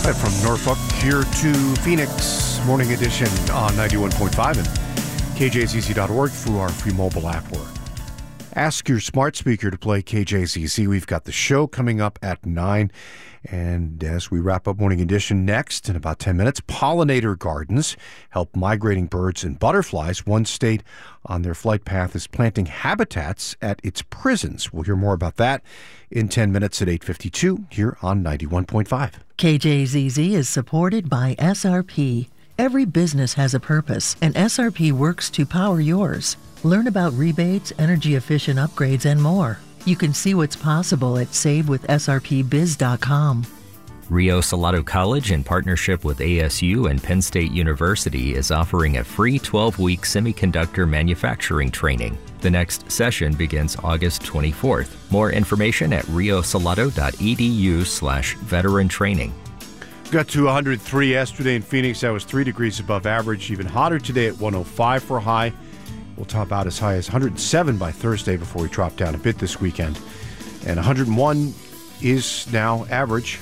And from Norfolk here to Phoenix, Morning Edition on 91.5 and KJZZ.org through our free mobile app. Or ask your smart speaker to play KJZZ. We've got the show coming up at 9. And as we wrap up Morning Edition next, in about 10 minutes, pollinator gardens help migrating birds and butterflies. One state on their flight path is planting habitats at its prisons. We'll hear more about that in 10 minutes at 8:52 here on 91.5. KJZZ is supported by SRP. Every business has a purpose, and SRP works to power yours. Learn about rebates, energy-efficient upgrades, and more. You can see what's possible at savewithsrpbiz.com. Rio Salado College, in partnership with ASU and Penn State University, is offering a free 12-week semiconductor manufacturing training. The next session begins August 24th. More information at riosalado.edu/veteran training. Got to 103 yesterday in Phoenix. That was 3 degrees above average. Even hotter today at 105 for a high. We'll top out as high as 107 by Thursday before we drop down a bit this weekend. And 101 is now average.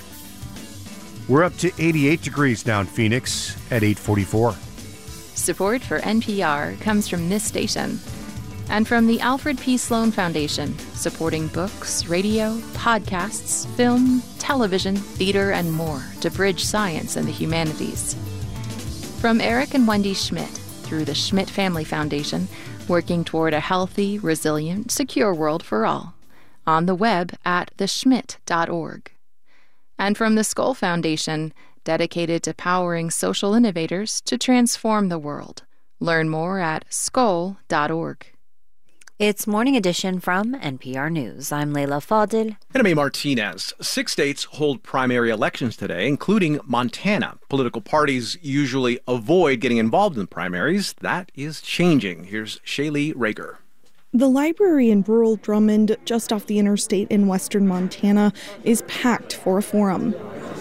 We're up to 88 degrees now in Phoenix at 8:44. Support for NPR comes from this station and from the Alfred P. Sloan Foundation, supporting books, radio, podcasts, film, television, theater, and more to bridge science and the humanities. From Eric and Wendy Schmidt, through the Schmidt Family Foundation, working toward a healthy, resilient, secure world for all. On the web at theschmidt.org. And from the Skoll Foundation, dedicated to powering social innovators to transform the world. Learn more at skoll.org. It's Morning Edition from NPR News. I'm Leila Fadil. And I'm A. Martinez. 6 states hold primary elections today, including Montana. Political parties usually avoid getting involved in primaries. That is changing. Here's Shaylee Rager. The library in rural Drummond, just off the interstate in western Montana, is packed for a forum.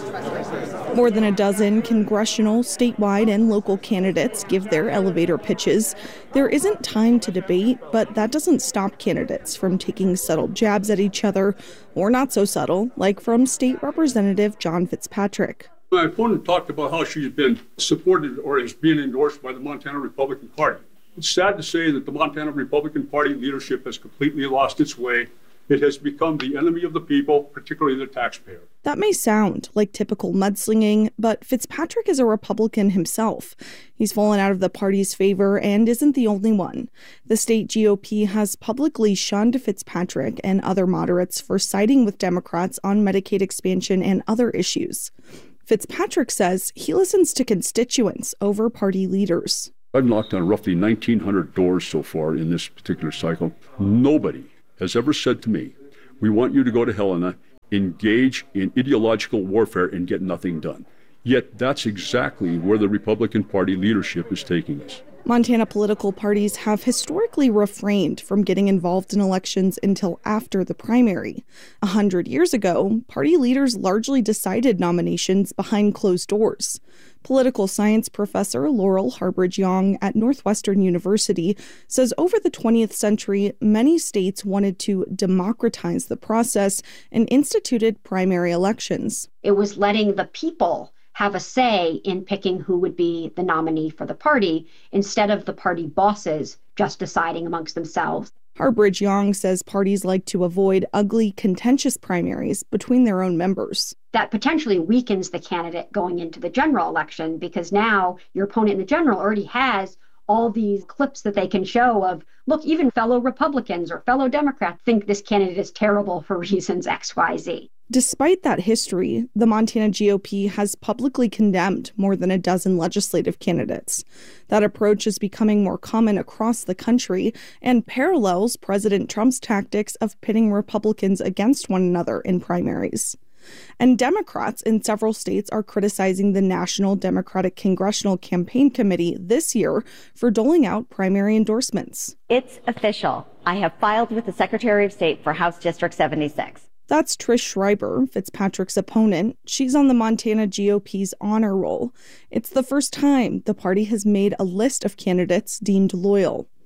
More than a dozen congressional, statewide, and local candidates give their elevator pitches. There isn't time to debate, but that doesn't stop candidates from taking subtle jabs at each other, or not so subtle, like from State Representative John Fitzpatrick. My opponent talked about how she's been supported or is being endorsed by the Montana Republican Party. It's sad to say that the Montana Republican Party leadership has completely lost its way. It has become the enemy of the people, particularly the taxpayer. That may sound like typical mudslinging, but Fitzpatrick is a Republican himself. He's fallen out of the party's favor and isn't the only one. The state GOP has publicly shunned Fitzpatrick and other moderates for siding with Democrats on Medicaid expansion and other issues. Fitzpatrick says he listens to constituents over party leaders. I've knocked on roughly 1,900 doors so far in this particular cycle. Nobody has ever said to me, we want you to go to Helena, engage in ideological warfare, and get nothing done. Yet that's exactly where the Republican Party leadership is taking us. Montana political parties have historically refrained from getting involved in elections until after the primary. 100 years ago, party leaders largely decided nominations behind closed doors. Political science professor Laurel Harbridge-Young at Northwestern University says over the 20th century, many states wanted to democratize the process and instituted primary elections. It was letting the people have a say in picking who would be the nominee for the party instead of the party bosses just deciding amongst themselves. Harbridge-Young says parties like to avoid ugly, contentious primaries between their own members. That potentially weakens the candidate going into the general election because now your opponent in the general already has all these clips that they can show of, look, even fellow Republicans or fellow Democrats think this candidate is terrible for reasons X, Y, Z. Despite that history, the Montana GOP has publicly condemned more than a dozen legislative candidates. That approach is becoming more common across the country and parallels President Trump's tactics of pitting Republicans against one another in primaries. And Democrats in several states are criticizing the National Democratic Congressional Campaign Committee this year for doling out primary endorsements. It's official. I have filed with the Secretary of State for House District 76. That's Trish Schreiber, Fitzpatrick's opponent. She's on the Montana GOP's honor roll. It's the first time the party has made a list of candidates deemed loyal.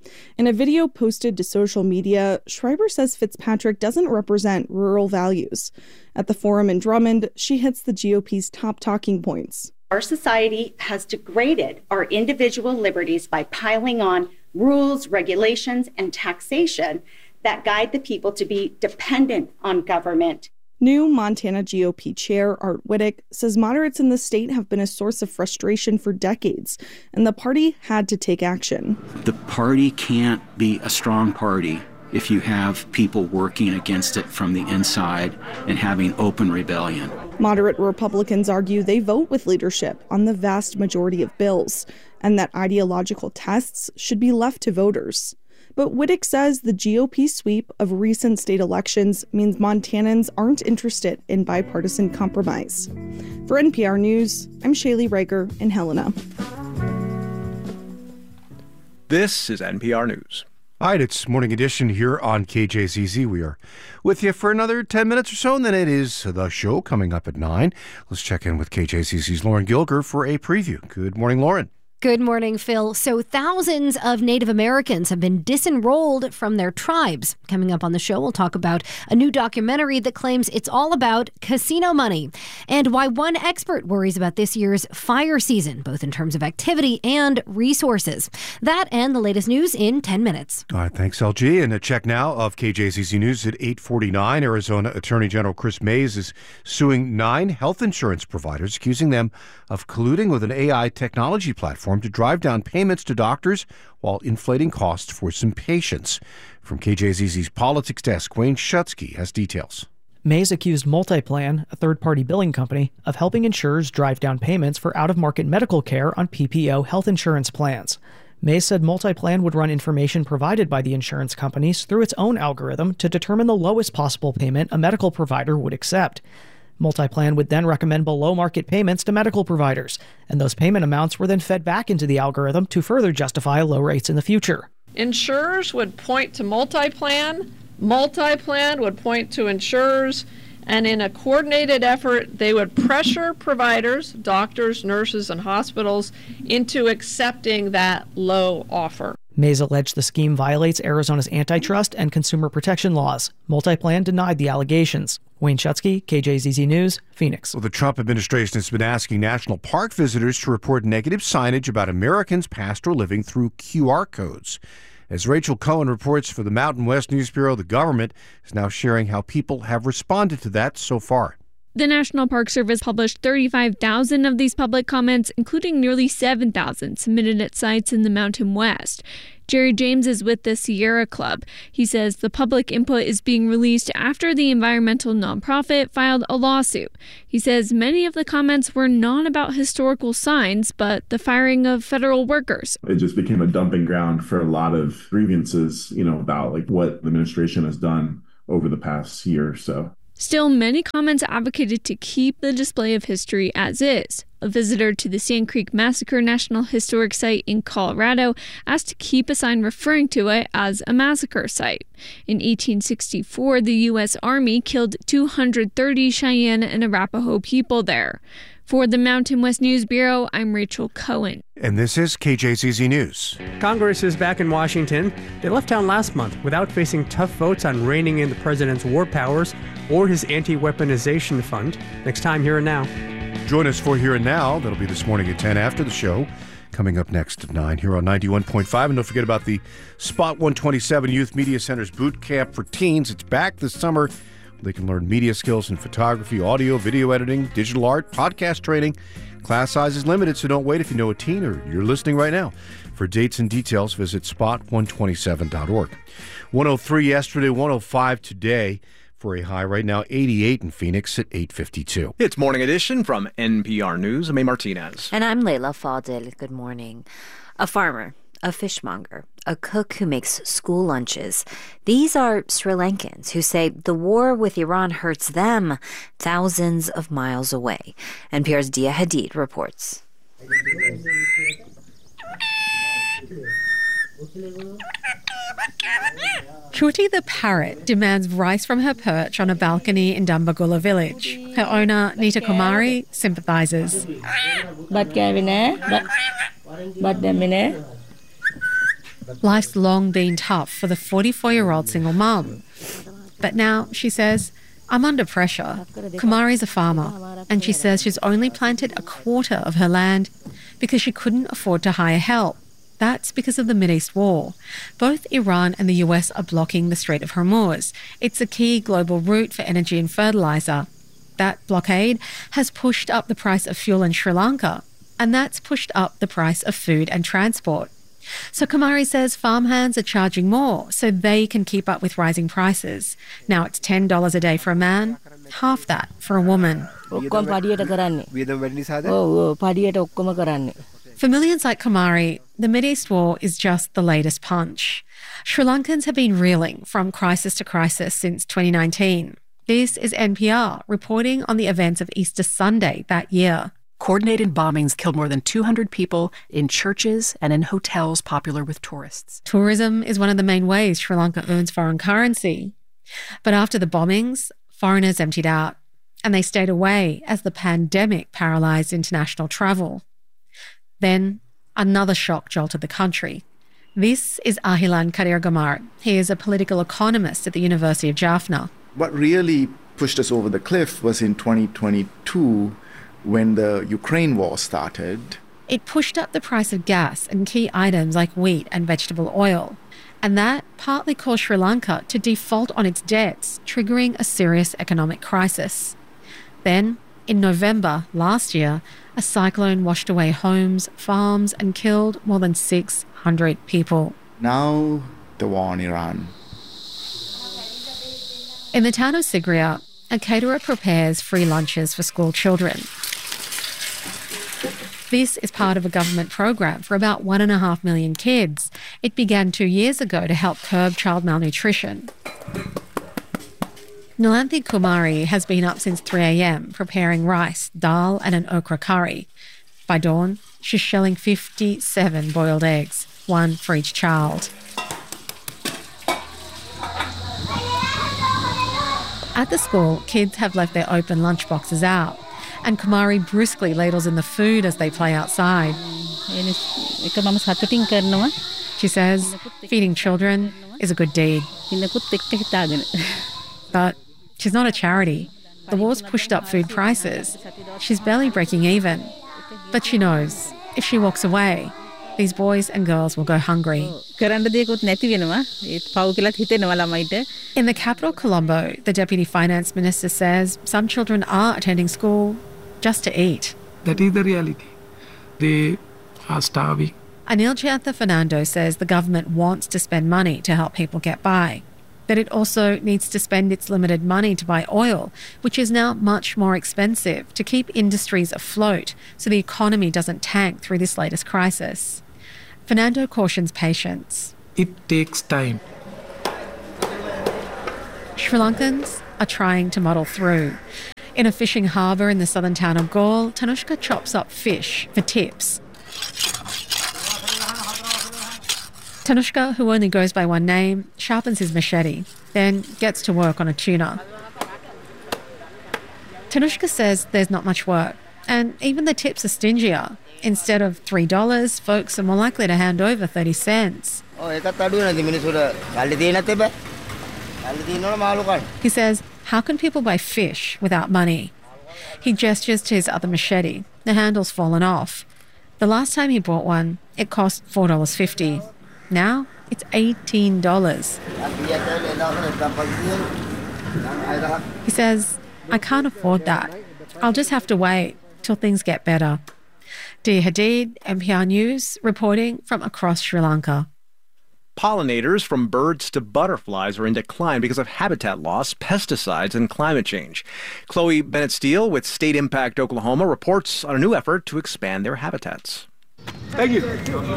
In a video posted to social media, Schreiber says Fitzpatrick doesn't represent rural values. At the forum in Drummond, she hits the GOP's top talking points. Our society has degraded our individual liberties by piling on rules, regulations, and taxation that guide the people to be dependent on government. New Montana GOP Chair Art Wittek says moderates in the state have been a source of frustration for decades, and the party had to take action. The party can't be a strong party if you have people working against it from the inside and having open rebellion. Moderate Republicans argue they vote with leadership on the vast majority of bills, and that ideological tests should be left to voters. But Wittek says the GOP sweep of recent state elections means Montanans aren't interested in bipartisan compromise. For NPR News, I'm Shaylee Rager in Helena. This is NPR News. All right, it's Morning Edition here on KJZZ. We are with you for another 10 minutes or so, and then it is the show coming up at 9. Let's check in with KJZZ's Lauren Gilger for a preview. Good morning, Lauren. Good morning, Phil. So thousands of Native Americans have been disenrolled from their tribes. Coming up on the show, we'll talk about a new documentary that claims it's all about casino money and why one expert worries about this year's fire season, both in terms of activity and resources. That and the latest news in 10 minutes. All right, thanks, LG. And a check now of KJZZ News at 8:49. Arizona Attorney General Chris Mays is suing 9 health insurance providers, accusing them of colluding with an AI technology platform to drive down payments to doctors while inflating costs for some patients. From KJZZ's Politics Desk, Wayne Schutzke has details. Mays accused MultiPlan, a third-party billing company, of helping insurers drive down payments for out-of-market medical care on PPO health insurance plans. Mays said MultiPlan would run information provided by the insurance companies through its own algorithm to determine the lowest possible payment a medical provider would accept. MultiPlan would then recommend below-market payments to medical providers, and those payment amounts were then fed back into the algorithm to further justify low rates in the future. Insurers would point to MultiPlan, MultiPlan would point to insurers, and in a coordinated effort, they would pressure providers, doctors, nurses, and hospitals into accepting that low offer. Mays alleged the scheme violates Arizona's antitrust and consumer protection laws. MultiPlan denied the allegations. Wayne Schutzke, KJZZ News, Phoenix. Well, the Trump administration has been asking national park visitors to report negative signage about Americans past or living through QR codes. As Rachel Cohen reports for the Mountain West News Bureau, the government is now sharing how people have responded to that so far. The National Park Service published 35,000 of these public comments, including nearly 7,000 submitted at sites in the Mountain West. Jerry James is with the Sierra Club. He says the public input is being released after the environmental nonprofit filed a lawsuit. He says many of the comments were not about historical signs, but the firing of federal workers. It just became a dumping ground for a lot of grievances, about what the administration has done over the past year or so. Still, many comments advocated to keep the display of history as is. A visitor to the Sand Creek Massacre National Historic Site in Colorado asked to keep a sign referring to it as a massacre site. In 1864, the U.S. Army killed 230 Cheyenne and Arapaho people there. For the Mountain West News Bureau, I'm Rachel Cohen. And this is KJZZ News. Congress is back in Washington. They left town last month without facing tough votes on reining in the president's war powers or his anti-weaponization fund. Next time, Here and Now. Join us for Here and Now. That'll be this morning at 10 after the show. Coming up next at 9 here on 91.5. And don't forget about the Spot 127 Youth Media Center's Boot Camp for Teens. It's back this summer. They can learn media skills in photography, audio, video editing, digital art, podcast training. Class size is limited, so don't wait if you know a teen or you're listening right now. For dates and details, visit spot127.org. 103 yesterday, 105 today. For a high right now, 88 in Phoenix at 8:52. It's Morning Edition from NPR News. I'm May Martinez. And I'm Layla Fadel. Good morning. A farmer, a fishmonger, a cook who makes school lunches. These are Sri Lankans who say the war with Iran hurts them thousands of miles away. NPR's Dia Hadid reports. Shruti the parrot demands rice from her perch on a balcony in Dambagula village. Her owner, Nita Kumari, sympathizes. Life's long been tough for the 44-year-old single mum. But now, she says, I'm under pressure. Kumari's a farmer, and she says she's only planted a quarter of her land because she couldn't afford to hire help. That's because of the Mideast war. Both Iran and the US are blocking the Strait of Hormuz. It's a key global route for energy and fertilizer. That blockade has pushed up the price of fuel in Sri Lanka, and that's pushed up the price of food and transport. So Kumari says farmhands are charging more so they can keep up with rising prices. Now it's $10 a day for a man, half that for a woman. For millions like Kumari, the Mideast war is just the latest punch. Sri Lankans have been reeling from crisis to crisis since 2019. This is NPR reporting on the events of Easter Sunday that year. Coordinated bombings killed more than 200 people in churches and in hotels popular with tourists. Tourism is one of the main ways Sri Lanka earns foreign currency. But after the bombings, foreigners emptied out, and they stayed away as the pandemic paralysed international travel. Then another shock jolted the country. This is Ahilan Kadirgamar. He is a political economist at the University of Jaffna. What really pushed us over the cliff was in 2022, when the Ukraine war started. It pushed up the price of gas and key items like wheat and vegetable oil. And that partly caused Sri Lanka to default on its debts, triggering a serious economic crisis. Then, in November last year, a cyclone washed away homes, farms, and killed more than 600 people. Now, the war in Iran. In the town of Sigiriya, a caterer prepares free lunches for school children. This is part of a government program for about 1.5 million kids. It began 2 years ago to help curb child malnutrition. Nilanthi Kumari has been up since 3 a.m. preparing rice, dal and an okra curry. By dawn, she's shelling 57 boiled eggs, one for each child. At the school, kids have left their open lunchboxes out, and Kumari briskly ladles in the food as they play outside. She says feeding children is a good deed. But she's not a charity. The war's pushed up food prices. She's barely breaking even. But she knows if she walks away, these boys and girls will go hungry. In the capital, Colombo, the Deputy Finance Minister says some children are attending school just to eat. That is the reality. They are starving. Anil Chantha Fernando says the government wants to spend money to help people get by, but it also needs to spend its limited money to buy oil, which is now much more expensive, to keep industries afloat so the economy doesn't tank through this latest crisis. Fernando cautions patience. It takes time. Sri Lankans are trying to muddle through. In a fishing harbour in the southern town of Galle, Tanushka chops up fish for tips. Tanushka, who only goes by one name, sharpens his machete, then gets to work on a tuna. Tanushka says there's not much work, and even the tips are stingier. Instead of $3, folks are more likely to hand over 30 cents. He says, how can people buy fish without money? He gestures to his other machete. The handle's fallen off. The last time he bought one, it cost $4.50. Now it's $18. He says, I can't afford that. I'll just have to wait till things get better. Dia Hadid, NPR News, reporting from across Sri Lanka. Pollinators from birds to butterflies are in decline because of habitat loss, pesticides, and climate change. Chloe Bennett-Steele with State Impact Oklahoma reports on a new effort to expand their habitats. Thank you.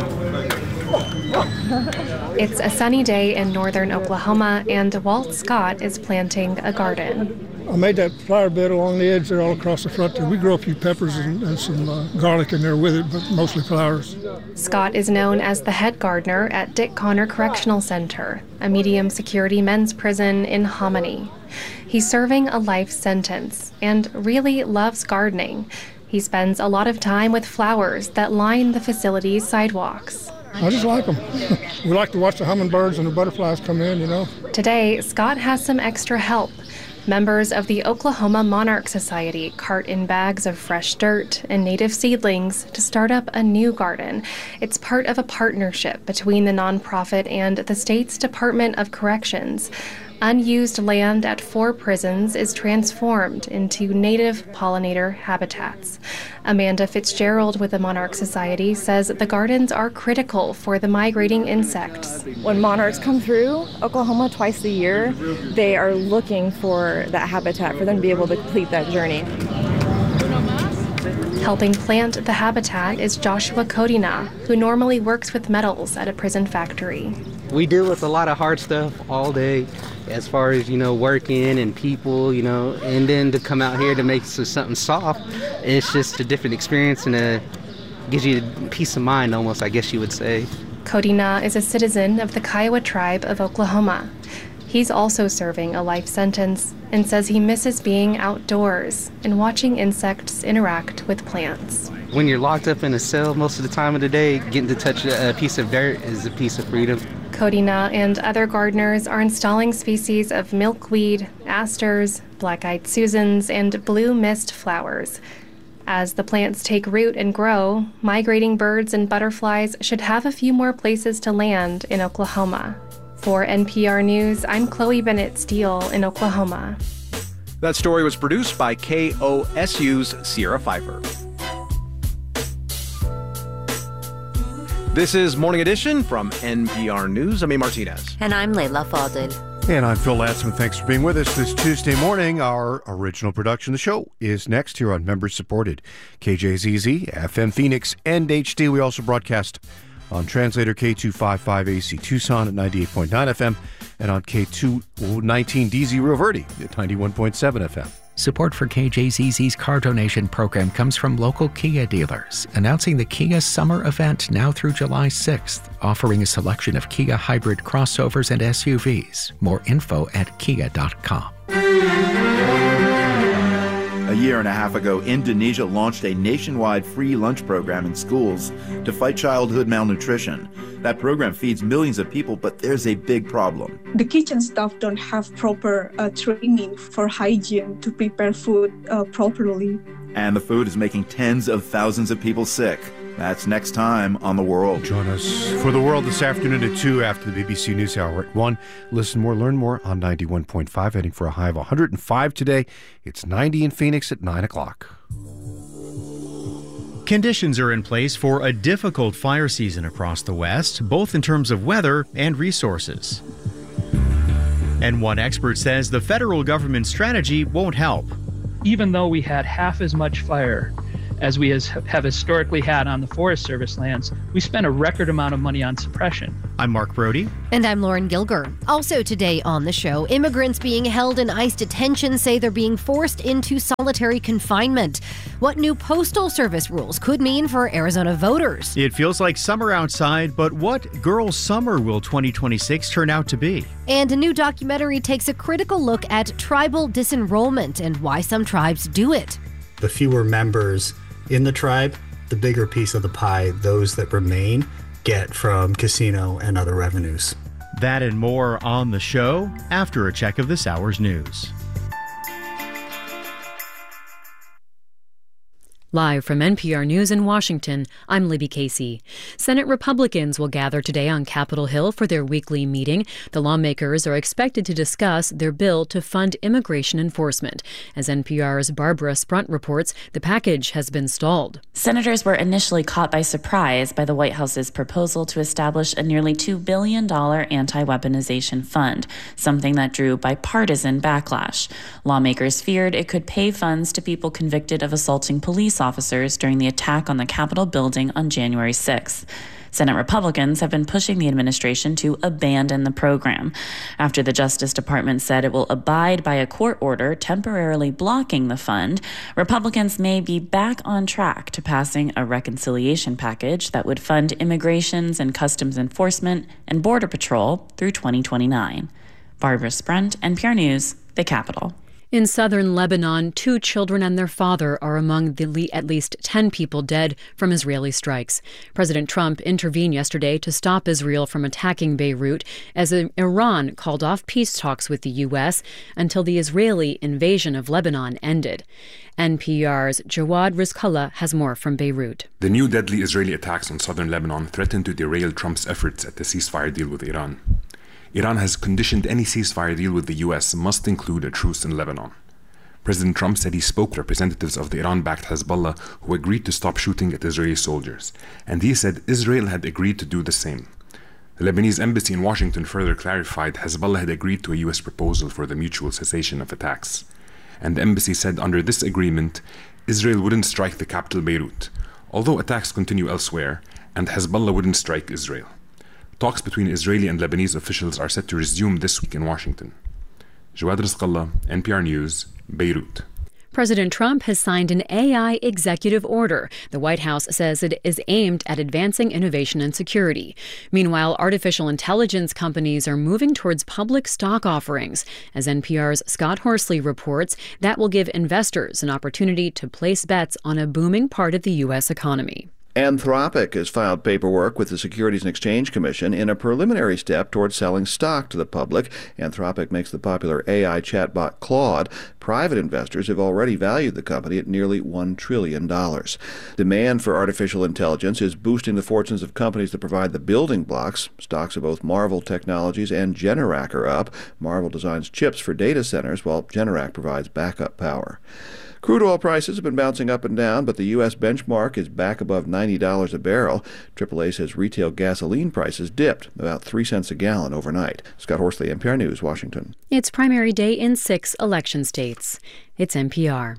It's a sunny day in northern Oklahoma, and Walt Scott is planting a garden. I made that flower bed along the edge there all across the front there. We grow a few peppers and some garlic in there with it, but mostly flowers. Scott is known as the head gardener at Dick Connor Correctional Center, a medium-security men's prison in Hominy. He's serving a life sentence and really loves gardening. He spends a lot of time with flowers that line the facility's sidewalks. I just like them. We like to watch the hummingbirds and the butterflies come in, Today, Scott has some extra help. Members of the Oklahoma Monarch Society cart in bags of fresh dirt and native seedlings to start up a new garden. It's part of a partnership between the nonprofit and the state's Department of Corrections. Unused land at 4 prisons is transformed into native pollinator habitats. Amanda Fitzgerald with the Monarch Society says the gardens are critical for the migrating insects. When monarchs come through Oklahoma twice a year, they are looking for that habitat for them to be able to complete that journey. Helping plant the habitat is Joshua Kodina, who normally works with metals at a prison factory. We deal with a lot of hard stuff all day as far as, working and people, and then to come out here to make something soft, it's just a different experience and gives you peace of mind almost, I guess you would say. Kodina is a citizen of the Kiowa tribe of Oklahoma. He's also serving a life sentence and says he misses being outdoors and watching insects interact with plants. When you're locked up in a cell most of the time of the day, getting to touch a piece of dirt is a piece of freedom. Kodina and other gardeners are installing species of milkweed, asters, black-eyed Susans, and blue mist flowers. As the plants take root and grow, migrating birds and butterflies should have a few more places to land in Oklahoma. For NPR News, I'm Chloe Bennett Steele in Oklahoma. That story was produced by KOSU's Sierra Pfeiffer. This is Morning Edition from NPR News. I'm A. Martinez. And I'm Leila Fadel. And I'm Phil Latsman. Thanks for being with us this Tuesday morning. Our original production, the show, is next here on member-supported KJZZ, FM Phoenix, and HD. We also broadcast on translator K255AC Tucson at 98.9 FM and on K219DZ Rio Verde at 91.7 FM. Support for KJZZ's car donation program comes from local Kia dealers, announcing the Kia Summer Event now through July 6th, offering a selection of Kia hybrid crossovers and SUVs. More info at kia.com. A year and a half ago, Indonesia launched a nationwide free lunch program in schools to fight childhood malnutrition. That program feeds millions of people, but there's a big problem. The kitchen staff don't have proper training for hygiene to prepare food properly. And the food is making tens of thousands of people sick. That's next time on The World. Join us for The World this afternoon at 2 after the BBC News Hour at 1. Listen more, learn more on 91.5, heading for a high of 105 today. It's 90 in Phoenix at 9 o'clock. Conditions are in place for a difficult fire season across the West, both in terms of weather and resources. And one expert says the federal government strategy won't help. Even though we had half as much fire as we have historically had on the Forest Service lands, we spent a record amount of money on suppression. I'm Mark Brody. And I'm Lauren Gilger. Also today on the show, immigrants being held in ICE detention say they're being forced into solitary confinement. What new Postal Service rules could mean for Arizona voters. It feels like summer outside, but what girls' summer will 2026 turn out to be? And a new documentary takes a critical look at tribal disenrollment and why some tribes do it. The fewer members in the tribe, the bigger piece of the pie those that remain get from casino and other revenues. That and more on the show after a check of this hour's news. Live from NPR News in Washington, I'm Libby Casey. Senate Republicans will gather today on Capitol Hill for their weekly meeting. The lawmakers are expected to discuss their bill to fund immigration enforcement. As NPR's Barbara Sprunt reports, the package has been stalled. Senators were initially caught by surprise by the White House's proposal to establish a nearly $2 billion anti-weaponization fund, something that drew bipartisan backlash. Lawmakers feared it could pay funds to people convicted of assaulting police officers during the attack on the Capitol building on January 6th. Senate Republicans have been pushing the administration to abandon the program. After the Justice Department said it will abide by a court order temporarily blocking the fund, Republicans may be back on track to passing a reconciliation package that would fund immigrations and customs enforcement and Border Patrol through 2029. Barbara Sprunt, NPR News, the Capitol. In southern Lebanon, 2 children and their father are among the at least 10 people dead from Israeli strikes. President Trump intervened yesterday to stop Israel from attacking Beirut as Iran called off peace talks with the U.S. until the Israeli invasion of Lebanon ended. NPR's Jawad Rizkallah has more from Beirut. The new deadly Israeli attacks on southern Lebanon threaten to derail Trump's efforts at the ceasefire deal with Iran. Iran has conditioned any ceasefire deal with the U.S. must include a truce in Lebanon. President Trump said he spoke to representatives of the Iran-backed Hezbollah who agreed to stop shooting at Israeli soldiers, and he said Israel had agreed to do the same. The Lebanese embassy in Washington further clarified Hezbollah had agreed to a U.S. proposal for the mutual cessation of attacks. And the embassy said under this agreement, Israel wouldn't strike the capital Beirut, although attacks continue elsewhere, and Hezbollah wouldn't strike Israel. Talks between Israeli and Lebanese officials are set to resume this week in Washington. Jawad Rizkallah, NPR News, Beirut. President Trump has signed an AI executive order. The White House says it is aimed at advancing innovation and security. Meanwhile, artificial intelligence companies are moving towards public stock offerings. As NPR's Scott Horsley reports, that will give investors an opportunity to place bets on a booming part of the U.S. economy. Anthropic has filed paperwork with the Securities and Exchange Commission in a preliminary step towards selling stock to the public. Anthropic makes the popular AI chatbot Claude. Private investors have already valued the company at nearly $1 trillion. Demand for artificial intelligence is boosting the fortunes of companies that provide the building blocks. Stocks of both Marvell Technologies and Generac are up. Marvell designs chips for data centers, while Generac provides backup power. Crude oil prices have been bouncing up and down, but the U.S. benchmark is back above $90 a barrel. AAA says retail gasoline prices dipped about 3 cents a gallon overnight. Scott Horsley, NPR News, Washington. It's primary day in 6 election states. It's NPR.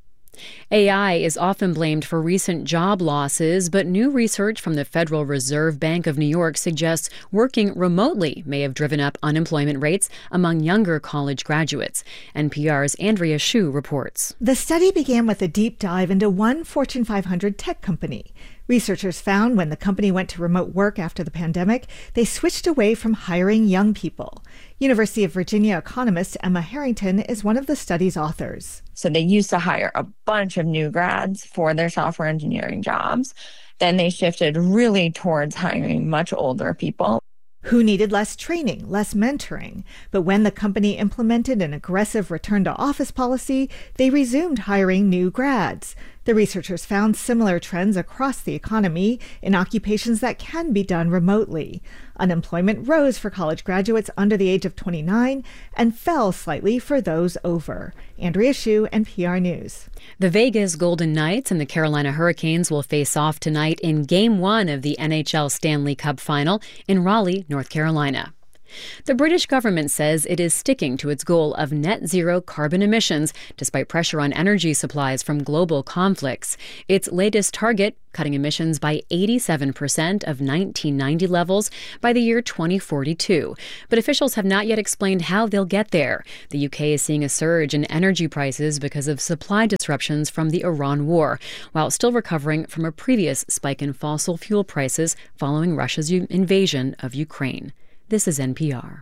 AI is often blamed for recent job losses, but new research from the Federal Reserve Bank of New York suggests working remotely may have driven up unemployment rates among younger college graduates. NPR's Andrea Hsu reports. The study began with a deep dive into one Fortune 500 tech company. Researchers found when the company went to remote work after the pandemic, they switched away from hiring young people. University of Virginia economist Emma Harrington is one of the study's authors. So they used to hire a bunch of new grads for their software engineering jobs. Then they shifted really towards hiring much older people who needed less training, less mentoring. But when the company implemented an aggressive return-to-office policy, they resumed hiring new grads. The researchers found similar trends across the economy in occupations that can be done remotely. Unemployment rose for college graduates under the age of 29 and fell slightly for those over. Andrea Hsu, NPR News. The Vegas Golden Knights and the Carolina Hurricanes will face off tonight in Game 1 of the NHL Stanley Cup Final in Raleigh, North Carolina. The British government says it is sticking to its goal of net zero carbon emissions, despite pressure on energy supplies from global conflicts. Its latest target, cutting emissions by 87% of 1990 levels by the year 2042. But officials have not yet explained how they'll get there. The UK is seeing a surge in energy prices because of supply disruptions from the Iran war, while still recovering from a previous spike in fossil fuel prices following Russia's invasion of Ukraine. This is NPR.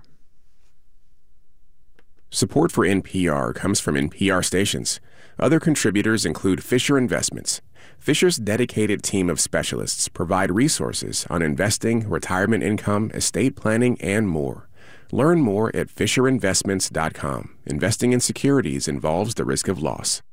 Support for NPR comes from NPR stations. Other contributors include Fisher Investments. Fisher's dedicated team of specialists provide resources on investing, retirement income, estate planning, and more. Learn more at FisherInvestments.com. Investing in securities involves the risk of loss.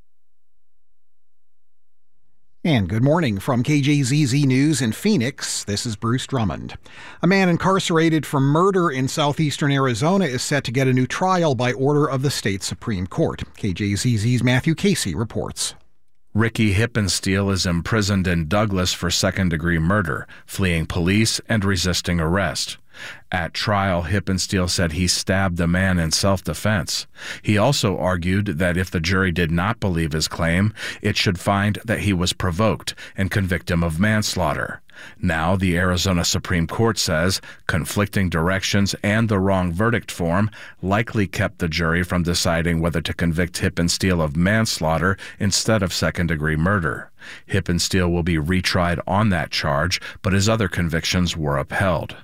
And good morning from KJZZ News in Phoenix. This is Bruce Drummond. A man incarcerated for murder in southeastern Arizona is set to get a new trial by order of the state Supreme Court. KJZZ's Matthew Casey reports. Ricky Hippensteel is imprisoned in Douglas for second-degree murder, fleeing police and resisting arrest. At trial, Hippensteel said he stabbed the man in self-defense. He also argued that if the jury did not believe his claim, it should find that he was provoked and convict him of manslaughter. Now, the Arizona Supreme Court says conflicting directions and the wrong verdict form likely kept the jury from deciding whether to convict Hippensteel of manslaughter instead of second-degree murder. Hippensteel will be retried on that charge, but his other convictions were upheld.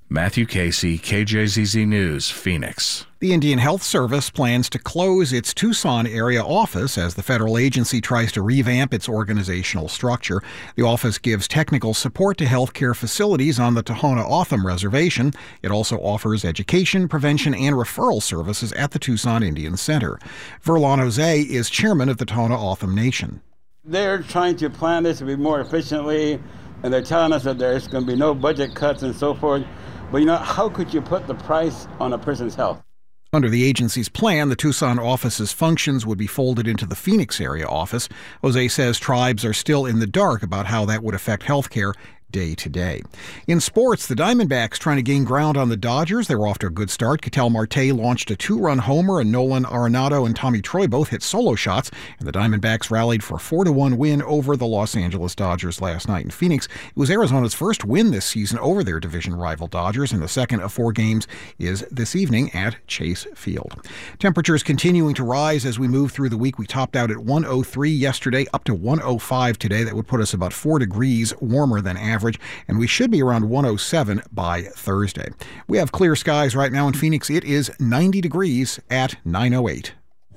Matthew Casey, KJZZ News, Phoenix. The Indian Health Service plans to close its Tucson area office as the federal agency tries to revamp its organizational structure. The office gives technical support to healthcare facilities on the Tohono O'odham Reservation. It also offers education, prevention, and referral services at the Tucson Indian Center. Verlon Jose is chairman of the Tohono O'odham Nation. They're trying to plan this to be more efficiently, and they're telling us that there's going to be no budget cuts and so forth. But, how could you put the price on a person's health? Under the agency's plan, the Tucson office's functions would be folded into the Phoenix area office. Jose says tribes are still in the dark about how that would affect health care day to day. In sports, the Diamondbacks trying to gain ground on the Dodgers. They were off to a good start. Ketel Marte launched a 2-run homer, and Nolan Arenado and Tommy Troy both hit solo shots, and the Diamondbacks rallied for a 4-1 win over the Los Angeles Dodgers last night in Phoenix. It was Arizona's first win this season over their division rival Dodgers, and the second of 4 games is this evening at Chase Field. Temperatures continuing to rise as we move through the week. We topped out at 103 yesterday, up to 105 today. That would put us about 4 degrees warmer than average, and we should be around 107 by Thursday. We have clear skies right now in Phoenix. It is 90 degrees at 9:08.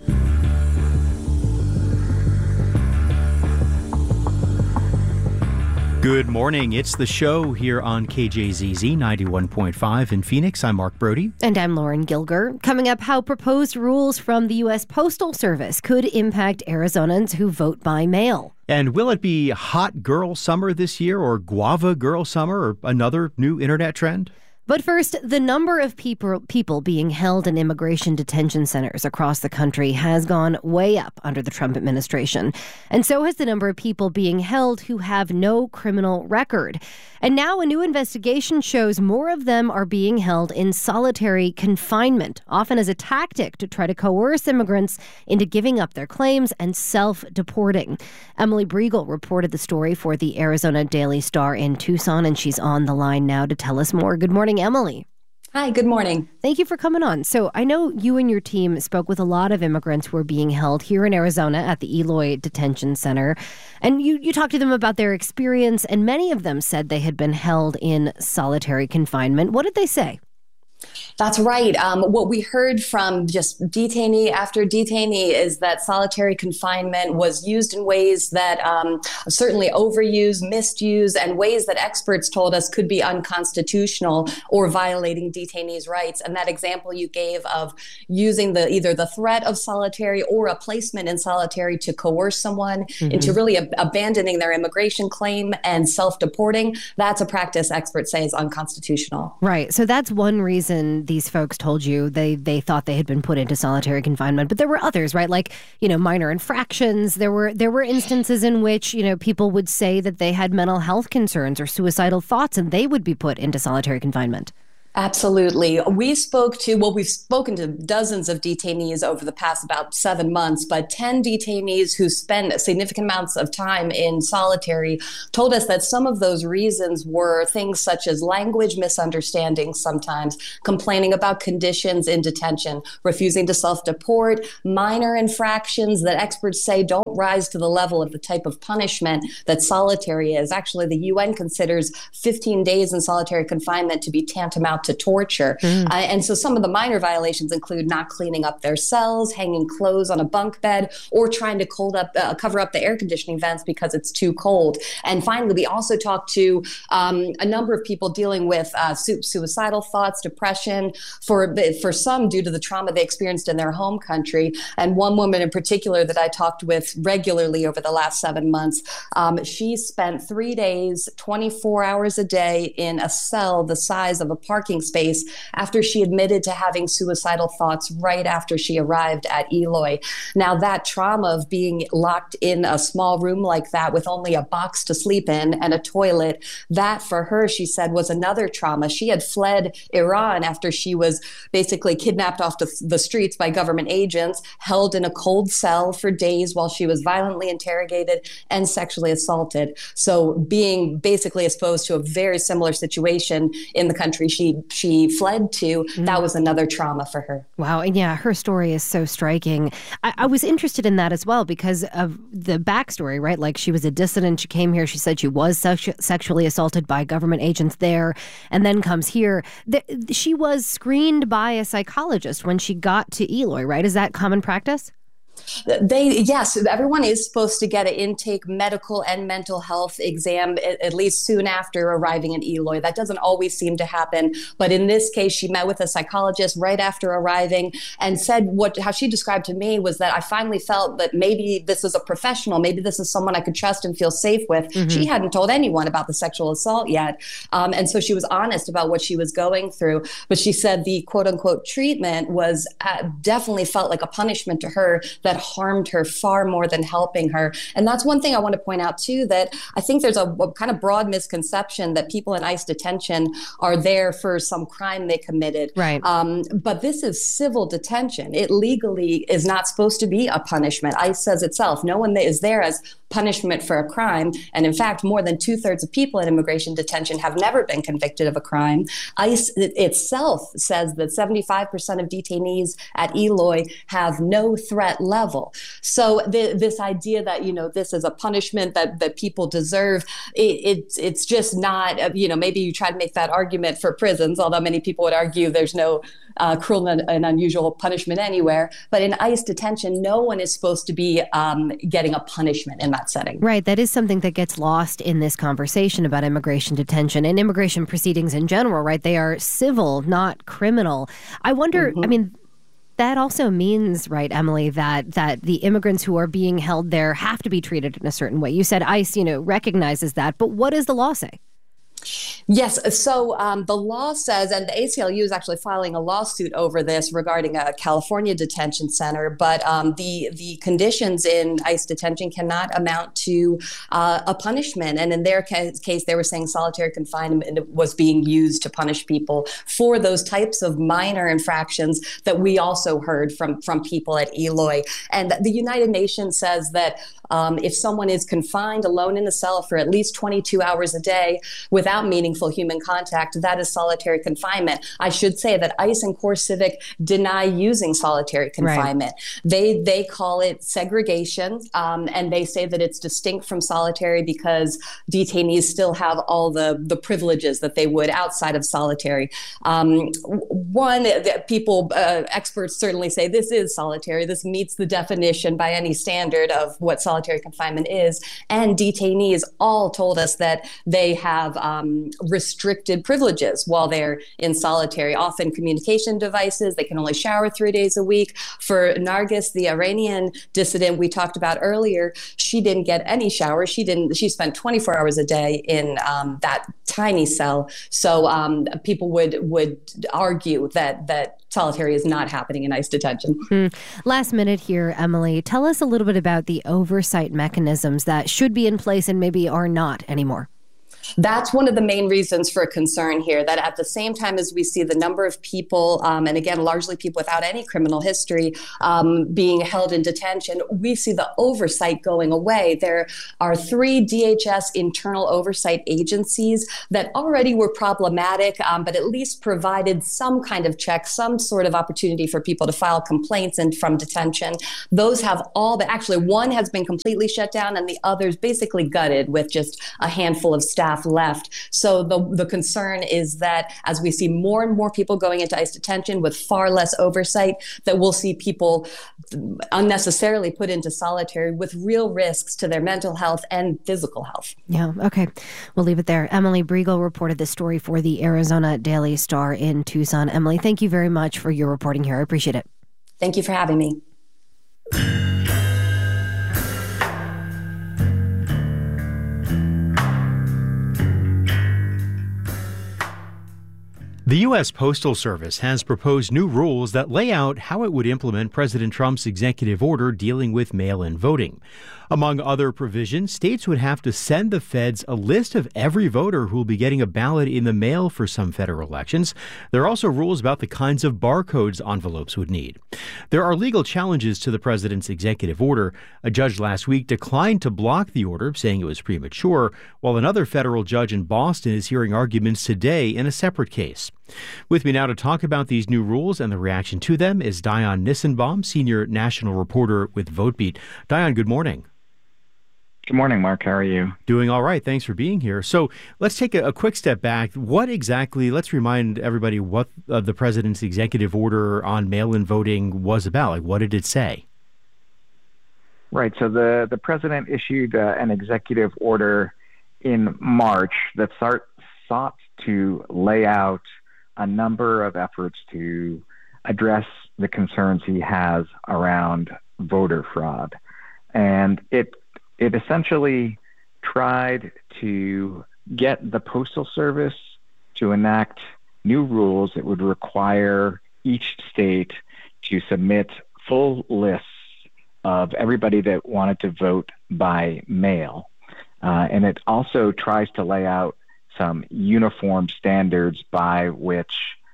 Good morning. It's The Show here on KJZZ 91.5 in Phoenix. I'm Mark Brody. And I'm Lauren Gilger. Coming up, how proposed rules from the U.S. Postal Service could impact Arizonans who vote by mail. And will it be Hot Girl Summer this year, or Guava Girl Summer, or another new internet trend? But first, the number of people being held in immigration detention centers across the country has gone way up under the Trump administration. And so has the number of people being held who have no criminal record. And now a new investigation shows more of them are being held in solitary confinement, often as a tactic to try to coerce immigrants into giving up their claims and self-deporting. Emily Briegel reported the story for the Arizona Daily Star in Tucson, and she's on the line now to tell us more. Good morning, Emily. Hi, good morning. Thank you for coming on. So I know you and your team spoke with a lot of immigrants who are being held here in Arizona at the Eloy Detention Center. And you talked to them about their experience, and many of them said they had been held in solitary confinement. What did they say? That's right. What we heard from just detainee after detainee is that solitary confinement was used in ways that certainly overused, misused, and ways that experts told us could be unconstitutional or violating detainees' rights. And that example you gave of using either the threat of solitary or a placement in solitary to coerce someone into really abandoning their immigration claim and self-deporting, that's a practice experts say is unconstitutional. Right. So that's one reason these folks told you they thought they had been put into solitary confinement, but there were others, right? Like, minor infractions. There were instances in which, people would say that they had mental health concerns or suicidal thoughts, and they would be put into solitary confinement. Absolutely. We've spoken to dozens of detainees over the past about 7 months, but 10 detainees who spent significant amounts of time in solitary told us that some of those reasons were things such as language misunderstandings sometimes, complaining about conditions in detention, refusing to self-deport, minor infractions that experts say don't rise to the level of the type of punishment that solitary is. Actually, the UN considers 15 days in solitary confinement to be tantamount to torture. And so some of the minor violations include not cleaning up their cells, hanging clothes on a bunk bed, or trying to cover up the air conditioning vents because it's too cold. And finally, we also talked to a number of people dealing with suicidal thoughts, depression, for some due to the trauma they experienced in their home country. And one woman in particular that I talked with regularly over the last 7 months, she spent 3 days, 24 hours a day in a cell the size of a parking space after she admitted to having suicidal thoughts right after she arrived at Eloy. Now, that trauma of being locked in a small room like that with only a box to sleep in and a toilet, that for her, she said, was another trauma. She had fled Iran after she was basically kidnapped off the streets by government agents, held in a cold cell for days while she was violently interrogated and sexually assaulted. So being basically exposed to a very similar situation in the country she fled to, that was another trauma for her. Wow. And yeah, her story is so striking. I was interested in that as well because of the backstory, right? Like, she was a dissident. She came here. She said she was sexually assaulted by government agents there and then comes here. She was screened by a psychologist when she got to Eloy, right? Is that common practice? Yes, everyone is supposed to get an intake medical and mental health exam at least soon after arriving in Eloy. That doesn't always seem to happen. But in this case, she met with a psychologist right after arriving and said how she described to me was that I finally felt that maybe this is a professional, maybe this is someone I could trust and feel safe with. Mm-hmm. She hadn't told anyone about the sexual assault yet. And so she was honest about what she was going through. But she said the quote unquote treatment was definitely felt like a punishment to her that harmed her far more than helping her. And that's one thing I want to point out too, that I think there's a kind of broad misconception that people in ICE detention are there for some crime they committed. Right. But this is civil detention. It legally is not supposed to be a punishment. ICE says itself, no one is there as punishment for a crime. And in fact, more than 2/3 of people in immigration detention have never been convicted of a crime. ICE itself says that 75% of detainees at Eloy have no threat level. So this idea that, this is a punishment that people deserve, it's just not, maybe you try to make that argument for prisons, although many people would argue there's no cruel and unusual punishment anywhere. But in ICE detention, no one is supposed to be getting a punishment in that setting. Right. That is something that gets lost in this conversation about immigration detention and immigration proceedings in general, right? They are civil, not criminal. I wonder, that also means, right, Emily, that the immigrants who are being held there have to be treated in a certain way. You said ICE, recognizes that, but what does the law say? Yes. So the law says, and the ACLU is actually filing a lawsuit over this regarding a California detention center, but the conditions in ICE detention cannot amount to a punishment. And in their case, they were saying solitary confinement was being used to punish people for those types of minor infractions that we also heard from people at Eloy. And the United Nations says that if someone is confined alone in a cell for at least 22 hours a day without meaningful human contact, that is solitary confinement. I should say that ICE and CoreCivic deny using solitary confinement. Right. They call it segregation, and they say that it's distinct from solitary because detainees still have all the privileges that they would outside of solitary. Experts certainly say this is solitary. This meets the definition by any standard of what solitary confinement is. And detainees all told us that they have restricted privileges while they're in solitary, often communication devices. They can only shower 3 days a week. For Nargis, the Iranian dissident we talked about earlier, she didn't get any shower. She spent 24 hours a day in that tiny cell. So people would argue that solitary is not happening in ICE detention. Last minute here, Emily, tell us a little bit about the oversight mechanisms that should be in place and maybe are not anymore. That's one of the main reasons for concern here, that at the same time as we see the number of people, and again, largely people without any criminal history, being held in detention, we see the oversight going away. There are 3 DHS internal oversight agencies that already were problematic, but at least provided some kind of check, some sort of opportunity for people to file complaints from detention. Those have all but actually one has been completely shut down and the others basically gutted with just a handful of staff left. So the concern is that as we see more and more people going into ICE detention with far less oversight, that we'll see people unnecessarily put into solitary with real risks to their mental health and physical health. Yeah, okay. We'll leave it there. Emily Briegel reported this story for the Arizona Daily Star in Tucson. Emily, thank you very much for your reporting here. I appreciate it. Thank you for having me. The U.S. Postal Service has proposed new rules that lay out how it would implement President Trump's executive order dealing with mail-in voting. Among other provisions, states would have to send the feds a list of every voter who will be getting a ballot in the mail for some federal elections. There are also rules about the kinds of barcodes envelopes would need. There are legal challenges to the president's executive order. A judge last week declined to block the order, saying it was premature, while another federal judge in Boston is hearing arguments today in a separate case. With me now to talk about these new rules and the reaction to them is Dion Nissenbaum, senior national reporter with VoteBeat. Dion, good morning. Good morning, Mark. How are you? Doing all right. Thanks for being here. So let's take a quick step back. Let's remind everybody what the president's executive order on mail-in voting was about. Like, what did it say? Right. So the president issued an executive order in March that sought to lay out a number of efforts to address the concerns he has around voter fraud. And it essentially tried to get the Postal Service to enact new rules that would require each state to submit full lists of everybody that wanted to vote by mail. And it also tries to lay out some uniform standards by which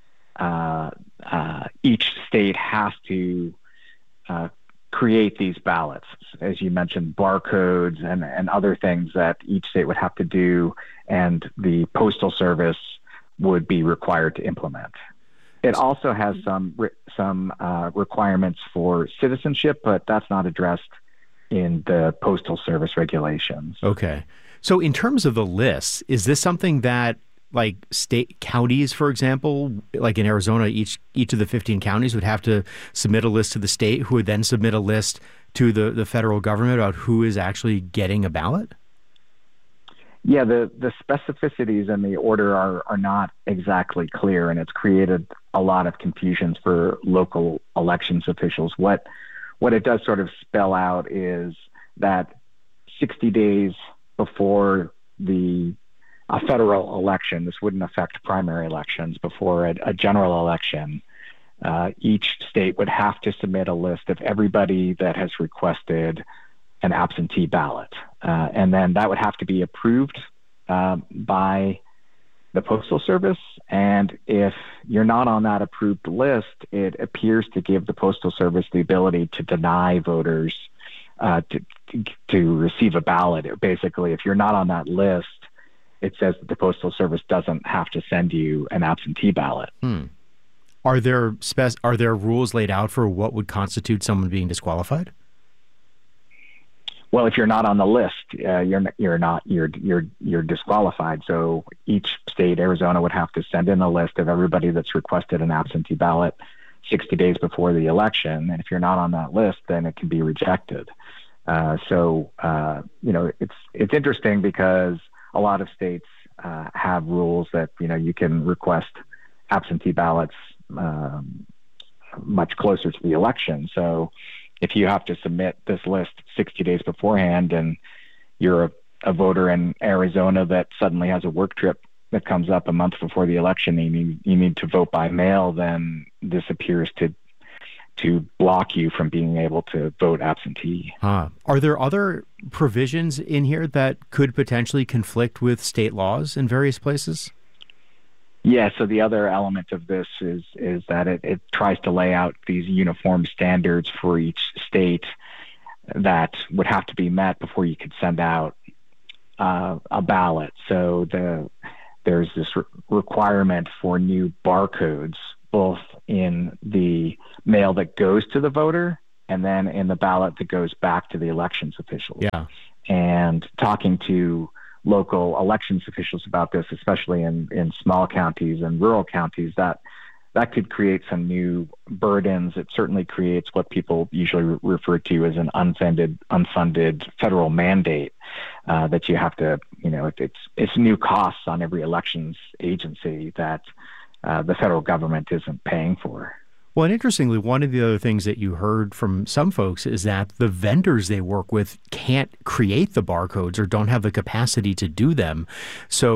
each state has to create these ballots. As you mentioned, barcodes and other things that each state would have to do, and the Postal Service would be required to implement. It also has some requirements for citizenship, but that's not addressed in the Postal Service regulations. Okay. So in terms of the lists, is this something that, like, state counties, for example, like in Arizona, each of the 15 counties would have to submit a list to the state, who would then submit a list to the federal government about who is actually getting a ballot? Yeah, the specificities in the order are not exactly clear, and it's created a lot of confusions for local elections officials. What it does sort of spell out is that 60 days before a federal election, this wouldn't affect primary elections, before a general election, each state would have to submit a list of everybody that has requested an absentee ballot. And then that would have to be approved by the Postal Service. And if you're not on that approved list, it appears to give the Postal Service the ability to deny voters to receive a ballot. Basically, if you're not on that list, it says that the Postal Service doesn't have to send you an absentee ballot. Are there rules laid out for what would constitute someone being disqualified? Well, if you're not on the list, you're disqualified. So each state, Arizona, would have to send in a list of everybody that's requested an absentee ballot 60 days before the election. And if you're not on that list, then it can be rejected. So it's interesting because a lot of states have rules that, you can request absentee ballots much closer to the election. So if you have to submit this list 60 days beforehand and you're a voter in Arizona that suddenly has a work trip that comes up a month before the election and you need to vote by mail, then this appears to block you from being able to vote absentee. Are there other provisions in here that could potentially conflict with state laws in various places? Yeah, so the other element of this is that it tries to lay out these uniform standards for each state that would have to be met before you could send out a ballot. So there's this requirement for new barcodes, both in the mail that goes to the voter and then in the ballot that goes back to the elections officials. Yeah. And talking to local elections officials about this, especially in small counties and rural counties, that could create some new burdens. It certainly creates what people usually refer to as an unfunded federal mandate that you have to, it's new costs on every elections agency that the federal government isn't paying for. Well, and interestingly, one of the other things that you heard from some folks is that the vendors they work with can't create the barcodes or don't have the capacity to do them. So,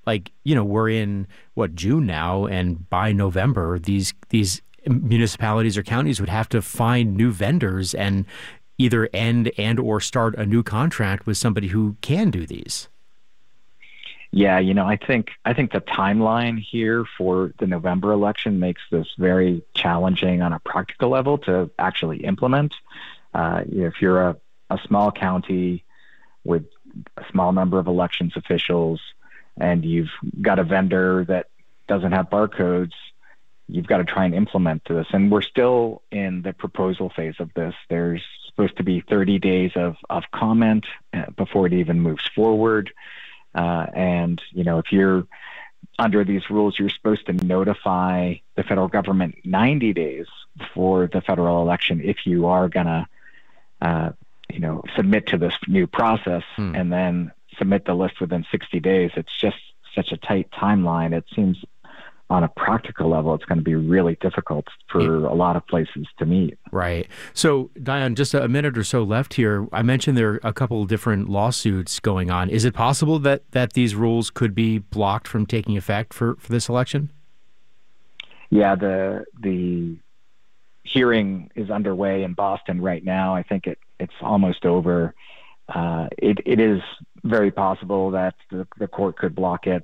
we're in June now, and by November, these municipalities or counties would have to find new vendors and either end and or start a new contract with somebody who can do these. Yeah, I think the timeline here for the November election makes this very challenging on a practical level to actually implement. If you're a small county with a small number of elections officials and you've got a vendor that doesn't have barcodes, you've got to try and implement this. And we're still in the proposal phase of this. There's supposed to be 30 days of comment before it even moves forward. And if you're under these rules, you're supposed to notify the federal government 90 days for the federal election if you are going to, submit to this new process and then submit the list within 60 days. It's just such a tight timeline. It seems on a practical level, it's going to be really difficult for a lot of places to meet. Right. So, Diane, just a minute or so left here. I mentioned there are a couple of different lawsuits going on. Is it possible that these rules could be blocked from taking effect for this election? Yeah, the hearing is underway in Boston right now. I think it's almost over. It is very possible that the court could block it.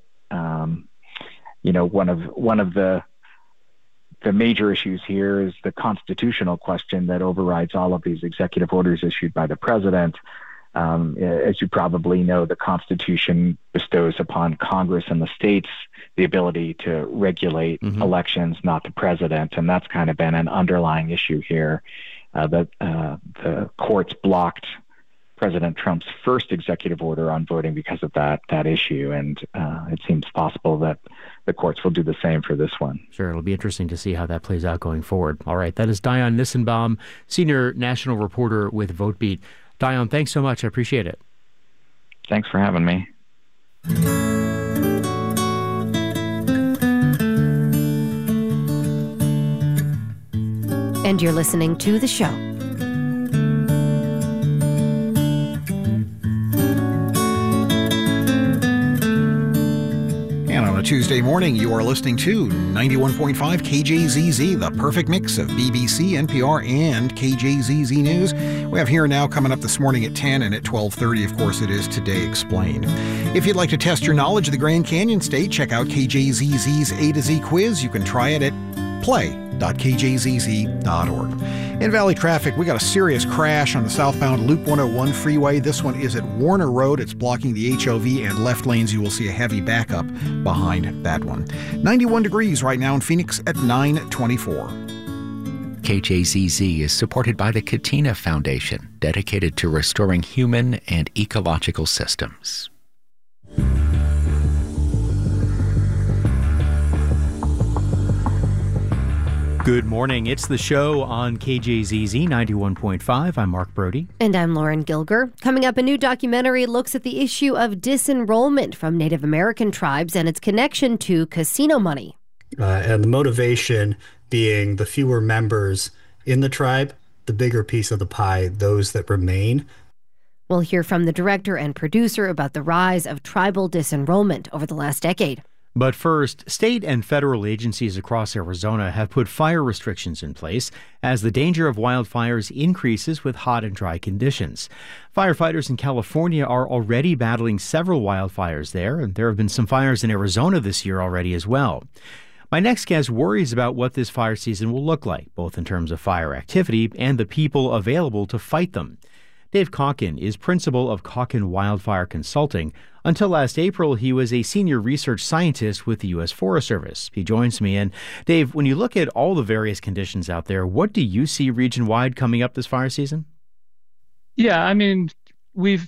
One of the major issues here is the constitutional question that overrides all of these executive orders issued by the president. As you probably know, the Constitution bestows upon Congress and the states the ability to regulate elections, not the president, and that's kind of been an underlying issue here. That the courts blocked President Trump's first executive order on voting because of that issue, and it seems possible that the courts will do the same for this one. Sure, it'll be interesting to see how that plays out going forward. All right, that is Diane Nissenbaum, senior national reporter with VoteBeat. Diane, thanks so much. I appreciate it. Thanks for having me. And you're listening to The Show. Tuesday morning, you are listening to 91.5 KJZZ, the perfect mix of BBC, NPR, and KJZZ News. We have Here and Now coming up this morning at 10, and at 12:30, of course, it is Today Explained. If you'd like to test your knowledge of the Grand Canyon State, check out KJZZ's A to Z quiz. You can try it at play.kjzz.org. In Valley traffic, we got a serious crash on the southbound Loop 101 freeway. This one is at Warner Road. It's blocking the HOV and left lanes. You will see a heavy backup behind that one. 91 degrees right now in Phoenix at 9:24. KJZZ is supported by the Katina Foundation, dedicated to restoring human and ecological systems. Good morning. It's The Show on KJZZ 91.5. I'm Mark Brody. And I'm Lauren Gilger. Coming up, a new documentary looks at the issue of disenrollment from Native American tribes and its connection to casino money. And the motivation being the fewer members in the tribe, the bigger piece of the pie, those that remain. We'll hear from the director and producer about the rise of tribal disenrollment over the last decade. But first, state and federal agencies across Arizona have put fire restrictions in place as the danger of wildfires increases with hot and dry conditions. Firefighters in California are already battling several wildfires there, and there have been some fires in Arizona this year already as well. My next guest worries about what this fire season will look like, both in terms of fire activity and the people available to fight them. Dave Calkin is principal of Calkin Wildfire Consulting. Until last April, he was a senior research scientist with the U.S. Forest Service. He joins me. And Dave, when you look at all the various conditions out there, what do you see region-wide coming up this fire season? Yeah, I mean, we've